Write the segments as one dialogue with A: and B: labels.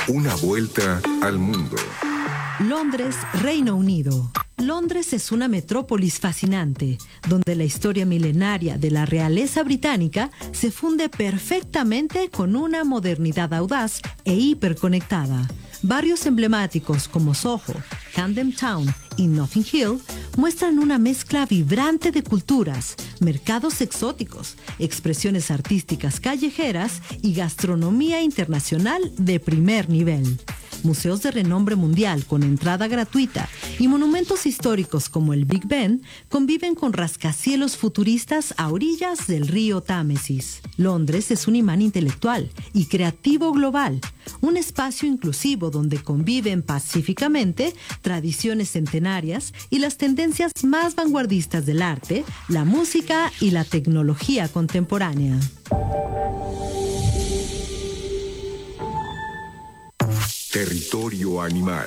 A: Una vuelta al mundo.
B: Londres, Reino Unido. Londres es una metrópolis fascinante, donde la historia milenaria de la realeza británica se funde perfectamente con una modernidad audaz e hiperconectada. Barrios emblemáticos como Soho, Camden Town y Notting Hill muestran una mezcla vibrante de culturas, mercados exóticos, expresiones artísticas callejeras y gastronomía internacional de primer nivel. Museos de renombre mundial con entrada gratuita y monumentos históricos como el Big Ben conviven con rascacielos futuristas a orillas del río Támesis. Londres es un imán intelectual y creativo global, un espacio inclusivo donde conviven pacíficamente tradiciones centenarias y las tendencias más vanguardistas del arte, la música y la tecnología contemporánea.
A: Territorio animal.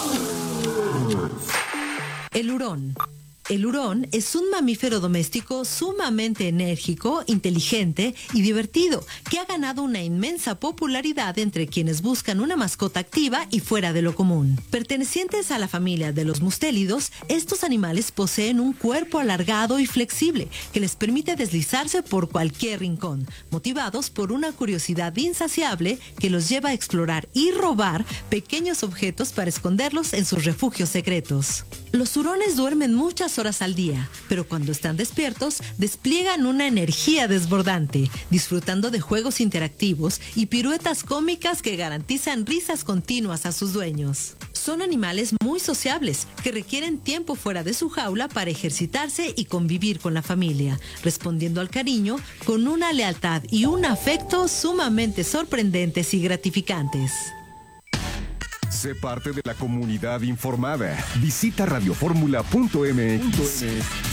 B: El hurón. El hurón es un mamífero doméstico sumamente enérgico, inteligente y divertido, que ha ganado una inmensa popularidad entre quienes buscan una mascota activa y fuera de lo común. Pertenecientes a la familia de los mustélidos, estos animales poseen un cuerpo alargado y flexible que les permite deslizarse por cualquier rincón, motivados por una curiosidad insaciable que los lleva a explorar y robar pequeños objetos para esconderlos en sus refugios secretos. Los hurones duermen muchas horas al día, pero cuando están despiertos despliegan una energía desbordante, disfrutando de juegos interactivos y piruetas cómicas que garantizan risas continuas a sus dueños. Son animales muy sociables que requieren tiempo fuera de su jaula para ejercitarse y convivir con la familia, respondiendo al cariño con una lealtad y un afecto sumamente sorprendentes y gratificantes.
C: Sé parte de la comunidad informada. Visita radioformula.mx.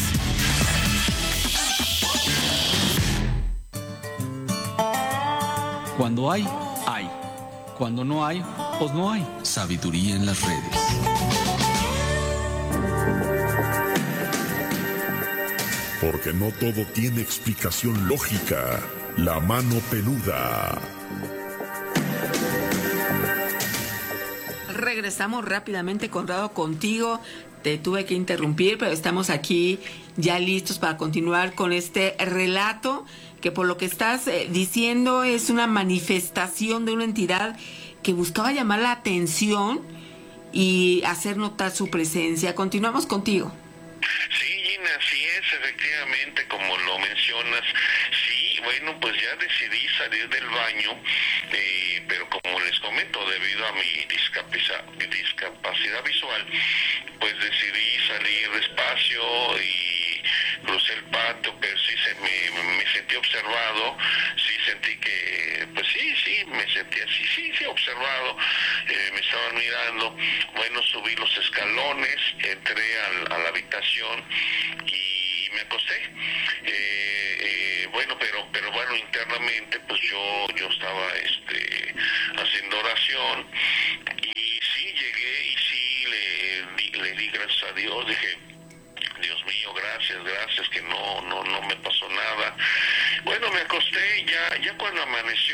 D: Cuando hay, hay. Cuando no hay, pues no hay. Sabiduría en las redes.
E: Porque no todo tiene explicación lógica. La mano peluda.
F: Regresamos rápidamente, Conrado, contigo. Te tuve que interrumpir, pero estamos aquí ya listos para continuar con este relato que, por lo que estás diciendo, es una manifestación de una entidad que buscaba llamar la atención y hacer notar su presencia. Continuamos contigo.
G: Sí, Gina, así es, efectivamente, como lo mencionas. Sí, bueno, pues ya decidí salir del baño, pero como les comento, debido a mi discapacidad visual, pues decidí salir despacio y crucé el patio, pero sí me sentí observado, sí sentí que, pues sí, me sentí así, sí, observado, me estaban mirando. Bueno, subí los escalones, entré a la habitación y me acosté. Bueno, pero bueno, internamente pues yo estaba haciendo oración y sí llegué y sí le di gracias a Dios. Dije, Dios mío, gracias que no me pasó nada. Bueno, me acosté, ya cuando amaneció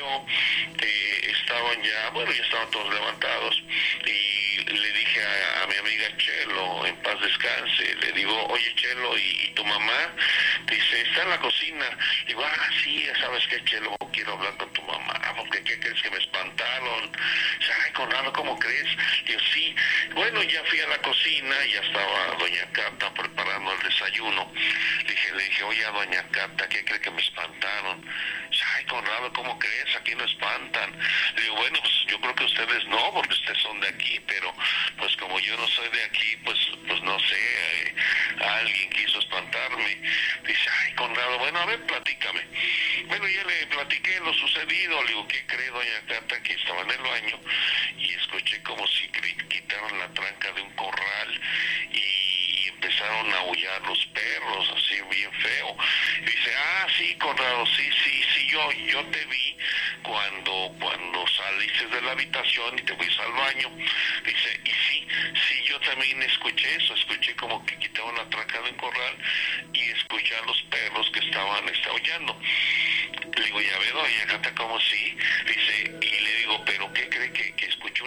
G: ya estaban todos levantados y le dije a mi amiga Chelo, en paz descanse, le digo, oye Chelo, ¿y tu mamá? Dice, está en la cocina. Digo, sí, ¿sabes qué, Chelo? Quiero hablar con tu mamá, porque ¿qué crees que me espantaron? Dice, ay, Conrado, ¿cómo crees? Digo, sí. Bueno, ya fui a la cocina, ya estaba doña Cata preparando el desayuno. Le dije, oye, doña Cata, ¿qué cree que me espantaron? Dice, ay, Conrado, ¿cómo crees? Aquí no espantan. Le digo, bueno, pues yo creo que ustedes no, porque ustedes son de aquí, pero pues como yo no soy de aquí, pues no sé, alguien quiso espantarme. Dice, ay, Conrado, bueno, a ver, platícame. Bueno, ya le platiqué lo sucedido. Le digo, ¿qué cree, doña Cata? Que estaba en el baño y escuché como si quitaron la tranca de un corral y empezaron a aullar los perros, así bien feo. Dice, sí, Conrado, sí, yo te vi cuando saliste de la habitación y te fuiste al baño. Dice, y sí, yo también escuché eso, escuché como que quitaban la tranca de un corral y escuché a los perros que estaban aullando. Le digo, ya ve, doña Cata, ¿cómo sí? Dice, y le digo, ¿pero qué cree que escuché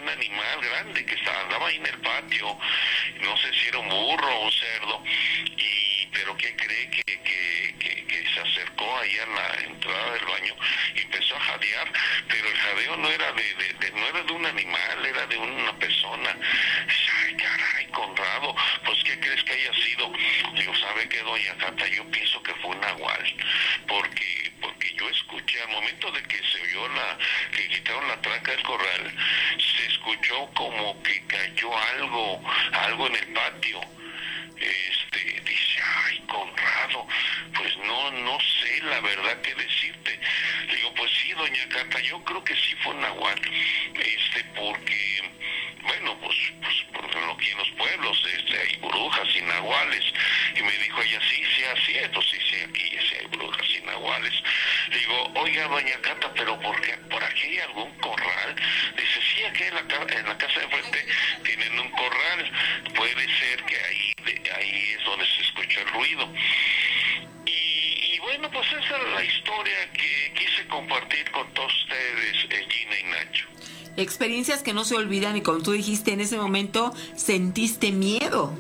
G: animal grande que andaba ahí en el patio, no sé si era un burro o un cerdo, pero ¿qué cree? Que se acercó ahí a la entrada del baño y empezó a jadear, pero el jadeo no era no era de un animal, era de una persona. Ay, caray, Conrado, pues ¿qué crees que haya sido? Digo, ¿sabe qué, doña Cata? Yo pienso que fue un nahual, porque yo escuché al momento de que se oyó que quitaron la tranca del corral, se escuchó como que cayó algo en el patio. Dice, ay, Conrado, pues no sé la verdad qué decirte. Le digo, pues sí, doña Cata, yo creo que sí fue un nahual, porque, bueno, pues por lo que en los pueblos hay brujas y nahuales. Y me dijo ella, sí, así es, pues sí, aquí sí hay brujas y nahuales. Le digo, oiga, doña Cata, pero ¿por aquí hay algún corral? Dice, sí, aquí en la casa de enfrente tienen un corral. Puede ser que ahí es donde se escucha el ruido. Y bueno, pues esa es la historia que quise compartir con todos ustedes, Gina y Nacho.
F: Experiencias que no se olvidan, y como tú dijiste, en ese momento sentiste miedo.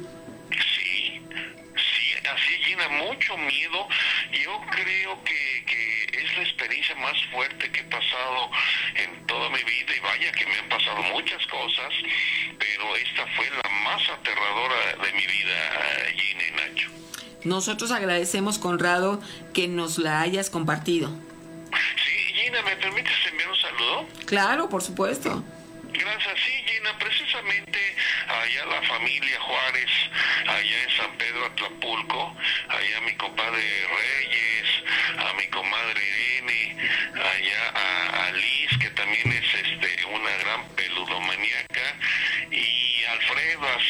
G: Sí, así, Gina, mucho miedo. Yo creo que es la experiencia más fuerte que he pasado en toda mi vida, y vaya que me han pasado muchas cosas, pero esta fue la más aterradora de mi vida, Gina y Nacho.
F: Nosotros agradecemos, Conrado, que nos la hayas compartido.
G: Sí, Gina, ¿me permites enviar un saludo?
F: Claro, por supuesto.
G: Gracias, sí, Gina, precisamente allá la familia Juárez, allá en San Pedro Atlapulco, allá a mi compadre Reyes, a mi comadre Irene, allá a Liz, que también es una gran peludomaníaca, y a Alfredo, a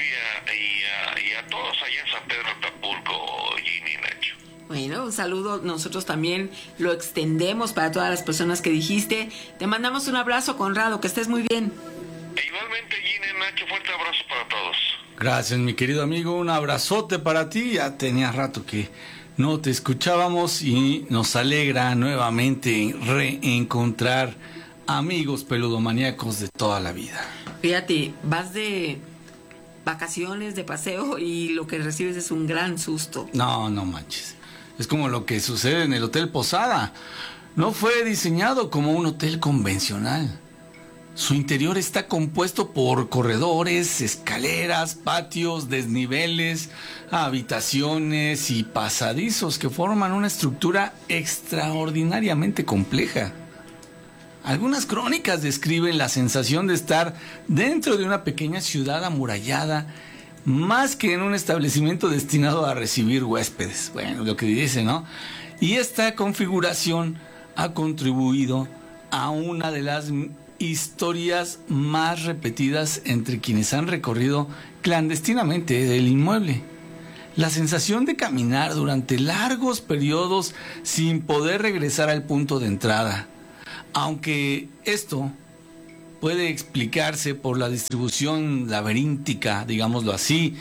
G: Silvia y a todos allá en San Pedro Atlapulco, Gina y Nacho.
F: Bueno, un saludo, nosotros también lo extendemos para todas las personas que dijiste. Te mandamos un abrazo, Conrado, que estés muy bien.
G: Igualmente, Gina y Nacho, fuerte abrazo para todos.
D: Gracias, mi querido amigo, un abrazote para ti. Ya tenía rato que no te escuchábamos y nos alegra nuevamente reencontrar amigos peludomaníacos de toda la vida.
F: Fíjate, vas de vacaciones, de paseo, y lo que recibes es un gran susto.
D: No manches. Es como lo que sucede en el Hotel Posada. No fue diseñado como un hotel convencional. Su interior está compuesto por corredores, escaleras, patios, desniveles, habitaciones y pasadizos que forman una estructura extraordinariamente compleja. Algunas crónicas describen la sensación de estar dentro de una pequeña ciudad amurallada, más que en un establecimiento destinado a recibir huéspedes. Bueno, lo que dice, ¿no? Y esta configuración ha contribuido a una de las historias más repetidas entre quienes han recorrido clandestinamente el inmueble. La sensación de caminar durante largos periodos sin poder regresar al punto de entrada. Aunque esto puede explicarse por la distribución laberíntica, digámoslo así,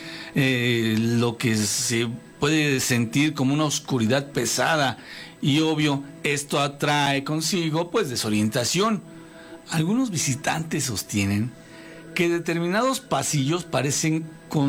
D: lo que se puede sentir como una oscuridad pesada, y obvio, esto atrae consigo pues desorientación. Algunos visitantes sostienen que determinados pasillos parecen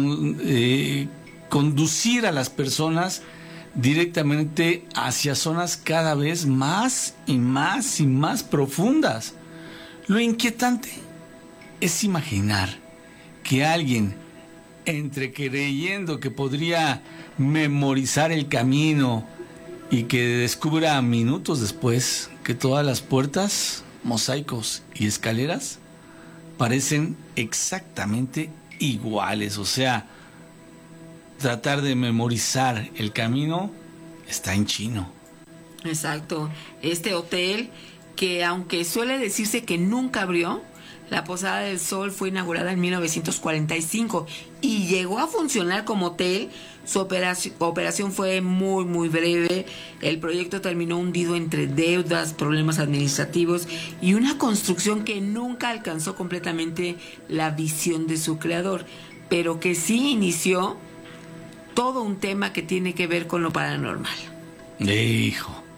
D: conducir a las personas directamente hacia zonas cada vez más y más profundas. Lo inquietante es imaginar que alguien, entre creyendo que podría memorizar el camino y que descubra minutos después que todas las puertas, mosaicos y escaleras parecen exactamente iguales. O sea, tratar de memorizar el camino está en chino.
F: Exacto. Este hotel, que aunque suele decirse que nunca abrió, la Posada del Sol fue inaugurada en 1945 y llegó a funcionar como hotel. Su operación fue muy breve. El proyecto terminó hundido entre deudas, problemas administrativos y una construcción que nunca alcanzó completamente la visión de su creador, pero que sí inició todo un tema que tiene que ver con lo paranormal.
D: Hijo.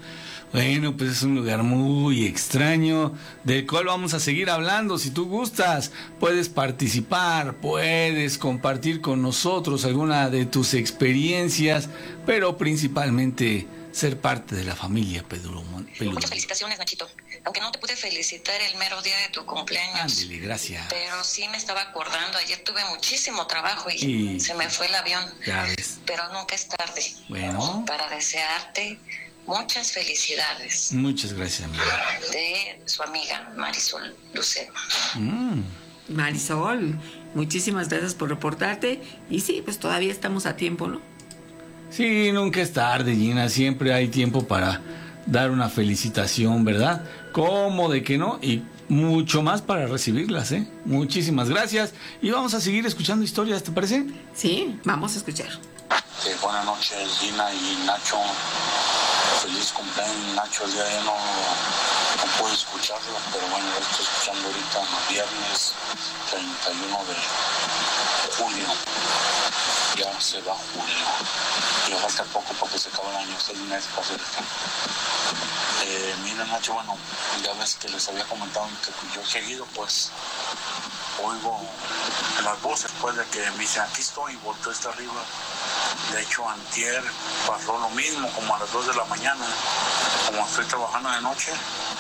D: Bueno, pues es un lugar muy extraño, del cual vamos a seguir hablando. Si tú gustas, puedes participar, puedes compartir con nosotros alguna de tus experiencias, pero principalmente ser parte de la familia Peluda.
H: Muchas felicitaciones, Nachito. Aunque no te pude felicitar el mero día de tu cumpleaños.
D: Ándale, gracias.
H: Pero sí me estaba acordando. Ayer tuve muchísimo trabajo y se me fue el avión.
D: Ya ves.
H: Pero nunca es tarde.
D: Bueno.
H: Para desearte muchas felicidades.
D: Muchas gracias, amiga.
H: De su amiga Marisol Lucero.
F: Marisol, muchísimas gracias por reportarte. Y sí, pues todavía estamos a tiempo, ¿no?
D: Sí, nunca es tarde, Gina. Siempre hay tiempo para dar una felicitación, ¿verdad? ¿Cómo de que no? Y mucho más para recibirlas, ¿eh? Muchísimas gracias. Y vamos a seguir escuchando historias, ¿te parece?
F: Sí, vamos a escuchar.
I: Buenas noches, Gina y Nacho. Feliz cumpleaños, Nacho. El día de no puedo escucharlo, pero bueno, lo estoy escuchando ahorita, viernes 31 de julio. Ya se va julio. Y falta poco para que se acabe el año, 6 meses para hacer esto. Mira, Nacho, bueno, ya ves que les había comentado que yo seguido, pues, oigo las voces, pues, de que me dicen, aquí estoy, y volteo hasta arriba. De hecho, antier pasó lo mismo, como a las 2 de la mañana, como estoy trabajando de noche,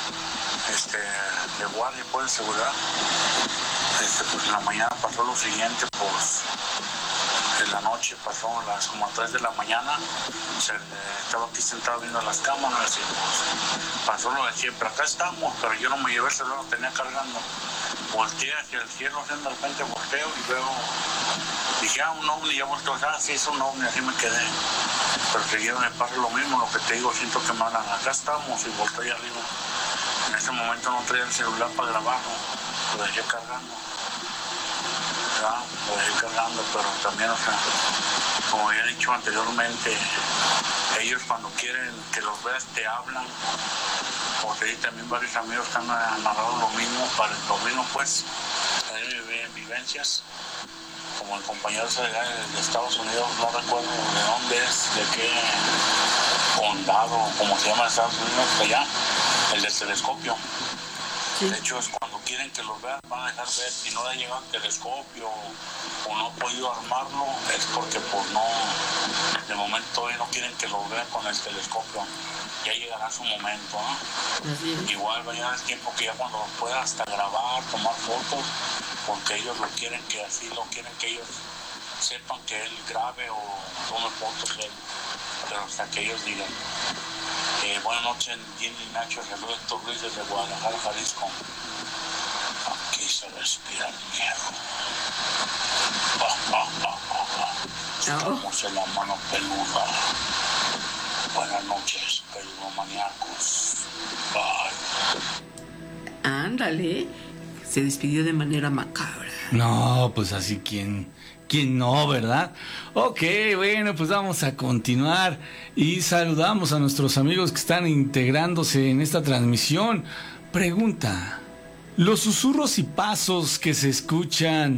I: de guardia, pues, de seguridad. Pues en la mañana pasó lo siguiente, pues, en la noche pasó como a 3 de la mañana, estaba aquí sentado viendo las cámaras y pues pasó lo de siempre, acá estamos, pero yo no me llevé el celular, lo tenía cargando. Volteé hacia el cielo, de repente volteo y veo, dije, un ovni, ya volteo, sí, es un ovni, así me quedé. Pero seguido me pasa lo mismo, lo que te digo, siento que me hablan, acá estamos, y volteo ahí arriba. En ese momento no traía el celular para grabarlo, lo dejé cargando. Ya, lo dejé cargando, pero también, o sea, como había dicho anteriormente, ellos cuando quieren que los veas te hablan. Porque también varios amigos que han narrado lo mismo, pues, vivencias, como el compañero de Estados Unidos, no recuerdo de dónde es, de qué condado, como se llama en Estados Unidos, allá, el del telescopio. Sí. De hecho, es cuando quieren que los vean, van a dejar ver. Si no le llega el telescopio o no ha podido armarlo, es porque pues no, de momento todavía no quieren que los vean con el telescopio. Ya llegará su momento, ¿no? Sí. Igual va a llegar el tiempo que ya cuando lo pueda hasta grabar, tomar fotos, porque ellos lo quieren que así, lo quieren que ellos sepan que él grabe o tome fotos de él, pero hasta que ellos digan. Buenas noches, Jenny y Nacho, saludos Héctor Ruiz desde Guadalajara, Jalisco. Aquí se respira el miedo. Estamos en la mano peluda. Buenas noches, peludomaníacos. Bye.
F: Ándale, se despidió de manera macabra.
D: No, pues así, ¿quién no, verdad? Ok, bueno, pues vamos a continuar y saludamos a nuestros amigos que están integrándose en esta transmisión. Pregunta, ¿los susurros y pasos que se escuchan